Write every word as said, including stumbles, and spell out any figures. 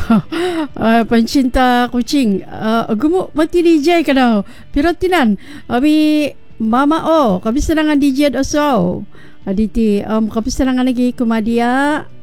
uh, pencinta kucing. Uh, gemuk mati D J kalau. Pirotinan. Abi mama oh, kami serangan D J also. Aditi, um, kami serangan lagi kumadia.